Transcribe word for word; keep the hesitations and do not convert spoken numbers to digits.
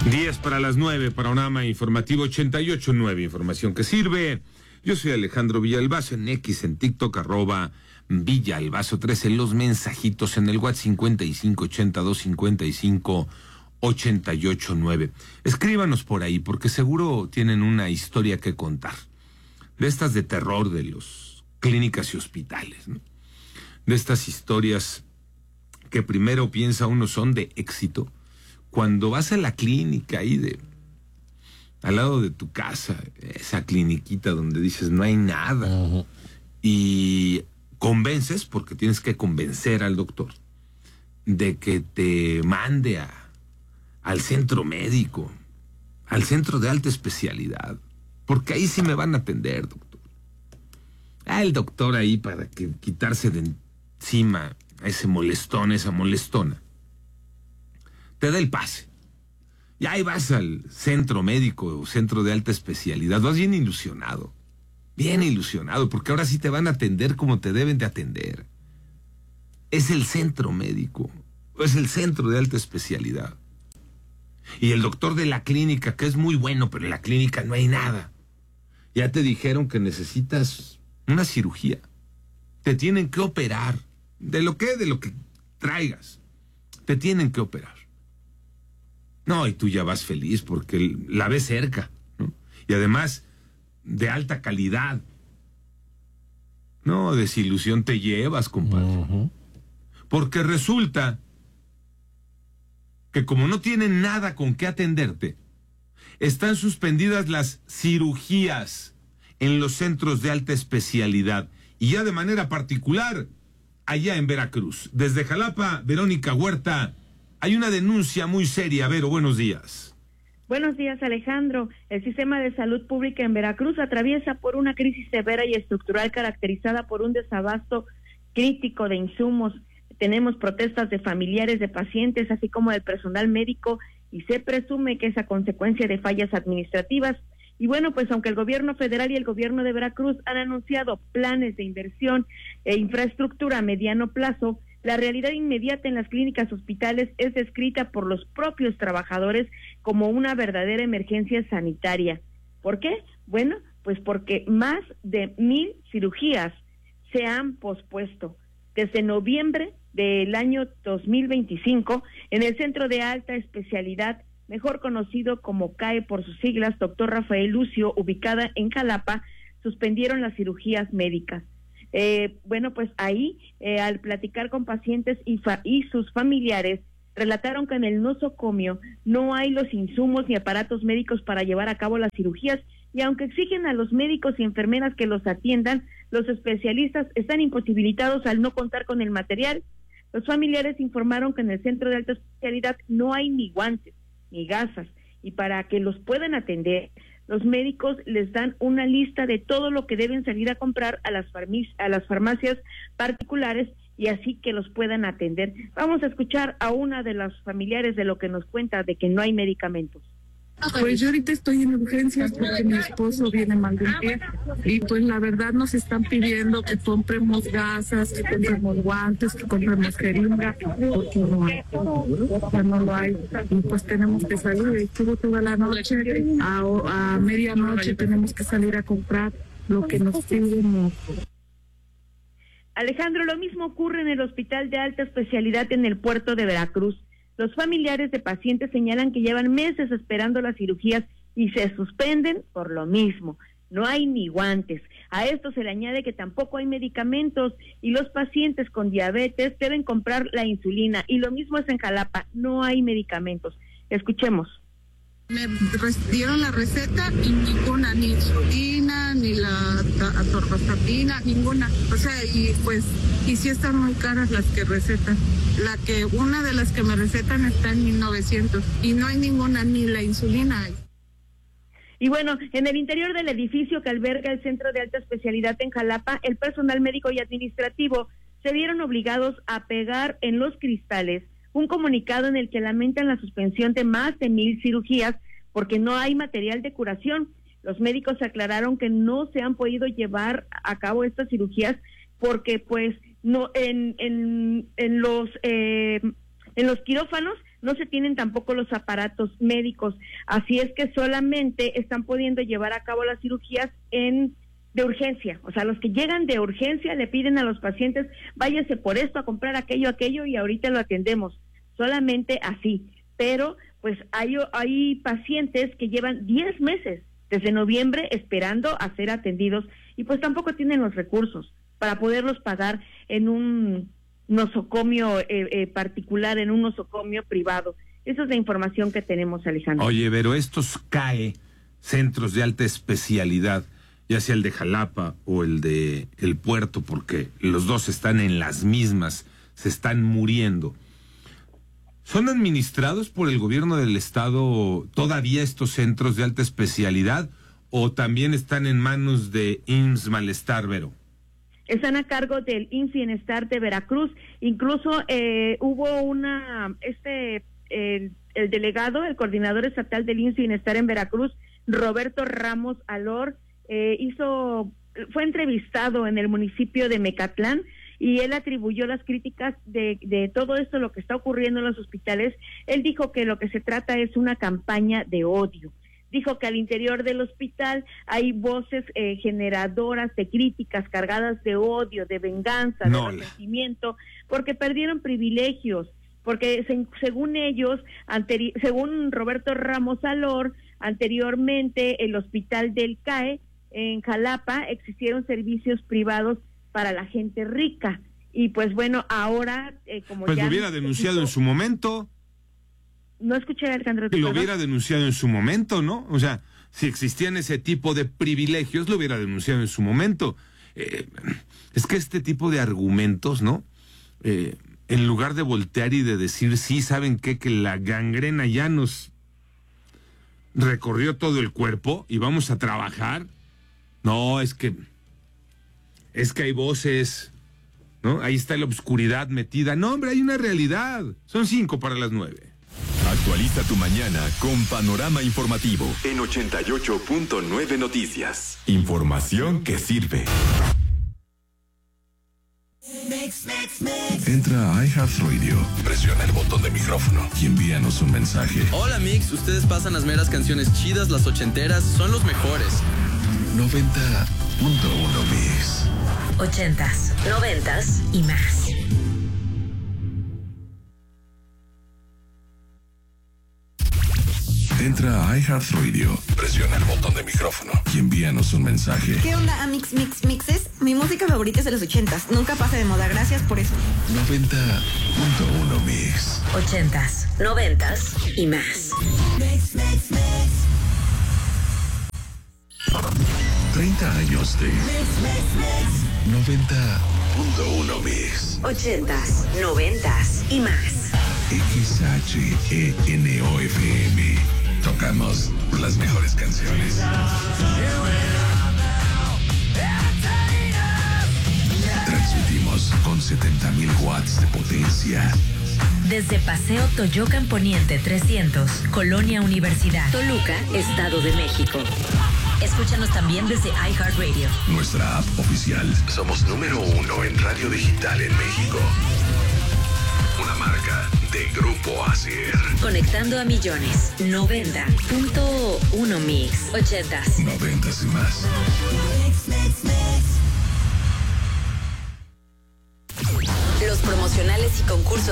diez para las nueve, Panorama Informativo ochenta y ocho nueve, información que sirve. Yo soy Alejandro Villalbazo, en X, en TikTok, arroba Villalbazo trece, los mensajitos en el WhatsApp cincuenta y cinco ochenta y dos cincuenta y cinco ochenta y ocho nueve. Escríbanos por ahí, porque seguro tienen una historia que contar. De estas de terror de los clínicas y hospitales, ¿no? De estas historias que primero piensa uno son de éxito. Cuando vas a la clínica ahí de al lado de tu casa, esa cliniquita donde dices no hay nada, uh-huh. y convences, porque tienes que convencer al doctor de que te mande a, al centro médico, al centro de alta especialidad, porque ahí sí me van a atender, doctor. Ah, el doctor ahí para que quitarse de encima a ese molestón, esa molestona, te da el pase. Y ahí vas al centro médico o centro de alta especialidad, vas bien ilusionado, bien ilusionado, porque ahora sí te van a atender como te deben de atender. Es el centro médico, es el centro de alta especialidad. Y el doctor de la clínica, que es muy bueno, pero en la clínica no hay nada. Ya te dijeron que necesitas una cirugía. Te tienen que operar. De lo que, de lo que traigas. Te tienen que operar. No, y tú ya vas feliz porque la ves cerca, ¿no? Y además, de alta calidad. No, desilusión te llevas, compadre. Uh-huh. Porque resulta que como no tienen nada con qué atenderte, están suspendidas las cirugías en los centros de alta especialidad. Y ya de manera particular, allá en Veracruz. Desde Jalapa, Verónica Huerta, hay una denuncia muy seria. Vero, buenos días. Buenos días, Alejandro. El sistema de salud pública en Veracruz atraviesa por una crisis severa y estructural caracterizada por un desabasto crítico de insumos. Tenemos protestas de familiares de pacientes, así como del personal médico, y se presume que es a consecuencia de fallas administrativas. Y bueno, pues aunque el gobierno federal y el gobierno de Veracruz han anunciado planes de inversión e infraestructura a mediano plazo, la realidad inmediata en las clínicas hospitales es descrita por los propios trabajadores como una verdadera emergencia sanitaria. ¿Por qué? Bueno, pues porque más de mil cirugías se han pospuesto desde noviembre del año dos mil veinticinco en el Centro de Alta Especialidad, mejor conocido como C A E por sus siglas, doctor Rafael Lucio, ubicada en Jalapa, suspendieron las cirugías médicas. Eh, bueno, pues ahí, eh, al platicar con pacientes y, fa- y sus familiares, relataron que en el nosocomio no hay los insumos ni aparatos médicos para llevar a cabo las cirugías, y aunque exigen a los médicos y enfermeras que los atiendan, los especialistas están imposibilitados al no contar con el material. Los familiares informaron que en el centro de alta especialidad no hay ni guantes, ni gasas, y para que los puedan atender, los médicos les dan una lista de todo lo que deben salir a comprar a las farmac- a las farmacias particulares, y así que los puedan atender. Vamos a escuchar a una de las familiares de lo que nos cuenta de que no hay medicamentos. Pues yo ahorita estoy en urgencias porque mi esposo viene mal de un pie, y pues la verdad nos están pidiendo que compremos gasas, que compremos guantes, que compremos jeringa, porque no hay, ya no lo hay, y pues tenemos que salir. Estuvo toda la noche, a, a medianoche tenemos que salir a comprar lo que nos piden. Alejandro, lo mismo ocurre en el Hospital de Alta Especialidad en el puerto de Veracruz. Los familiares de pacientes señalan que llevan meses esperando las cirugías y se suspenden por lo mismo. No hay ni guantes. A esto se le añade que tampoco hay medicamentos, y los pacientes con diabetes deben comprar la insulina, y lo mismo es en Jalapa, no hay medicamentos. Escuchemos. Me dieron la receta y ninguna, ni insulina, ni la atorvastatina, ninguna. O sea, y pues, y sí están muy caras las que recetan. La que, una de las que me recetan está en mil novecientos y no hay ninguna, ni la insulina. Y bueno, en el interior del edificio que alberga el Centro de Alta Especialidad en Jalapa, el personal médico y administrativo se vieron obligados a pegar en los cristales un comunicado en el que lamentan la suspensión de más de mil cirugías porque no hay material de curación. Los médicos aclararon que no se han podido llevar a cabo estas cirugías porque pues no en en, en los eh, en los quirófanos no se tienen tampoco los aparatos médicos, así es que solamente están pudiendo llevar a cabo las cirugías en de urgencia, o sea, los que llegan de urgencia le piden a los pacientes, váyase por esto a comprar aquello, aquello y ahorita lo atendemos, solamente así, pero pues hay, hay pacientes que llevan diez meses desde noviembre esperando a ser atendidos y pues tampoco tienen los recursos para poderlos pagar en un nosocomio eh, eh, particular, en un nosocomio privado. Esa es la información que tenemos, Alejandro. Oye, pero estos C A E, centros de alta especialidad, ya sea el de Jalapa o el de el Puerto, porque los dos están en las mismas, se están muriendo. ¿Son administrados por el gobierno del estado todavía estos centros de alta especialidad o también están en manos de I M S S Malestar, Vero? Están a cargo del I M S S Bienestar de Veracruz. Incluso eh, hubo una, este, el, el delegado, el coordinador estatal del I M S S Bienestar en Veracruz, Roberto Ramos Alor, eh, hizo, fue entrevistado en el municipio de Mecatlán y él atribuyó las críticas de, de todo esto, lo que está ocurriendo en los hospitales. Él dijo que lo que se trata es una campaña de odio. Dijo que al interior del hospital hay voces eh, generadoras de críticas cargadas de odio, de venganza, no, de resentimiento, porque perdieron privilegios, porque se, según ellos, anteri- según Roberto Ramos Alor, anteriormente el hospital del C A E en Jalapa existieron servicios privados para la gente rica, y pues bueno, ahora eh, como pues ya... Pues lo hubiera denunciado en su momento. No escuché, Alejandro. Y lo hubiera denunciado en su momento, ¿no? O sea, si existían ese tipo de privilegios, lo hubiera denunciado en su momento. Eh, es que este tipo de argumentos, ¿no? Eh, en lugar de voltear y de decir, sí, ¿saben qué? Que la gangrena ya nos recorrió todo el cuerpo y vamos a trabajar. No, es que... Es que hay voces, ¿no? Ahí está la oscuridad metida. No, hombre, hay una realidad. Son cinco para las nueve. Actualiza tu mañana con Panorama Informativo en ochenta y ocho punto nueve Noticias. Información que sirve. Entra a iHeartRadio, presiona el botón de micrófono y envíanos un mensaje. Hola Mix, ustedes pasan las meras canciones chidas, las ochenteras, son los mejores. noventa punto uno Mix. Ochentas, noventas y más. Entra a iHeartRadio, presiona el botón de micrófono y envíanos un mensaje. ¿Qué onda, Amix Mix Mixes? Mi música favorita es de los ochentas, nunca pasa de moda, gracias por eso. noventa punto uno Mix. Ochentas, noventas y más. Mix, mix, mix. treinta años de Mix, mix, mix. noventa punto uno Mix. Ochentas, noventas y más. X H E N O F M. Tocamos las mejores canciones. Transmitimos con setenta mil watts de potencia. Desde Paseo Toyocan Poniente trescientos, Colonia Universidad, Toluca, Estado de México. Escúchanos también desde iHeartRadio. Nuestra app oficial. Somos número uno en radio digital en México. Una marca de Grupo Acer. Conectando a millones. noventa punto uno Mix. Ochentas. Noventas y más. Mix, mix, mix. Los promocionales y concursos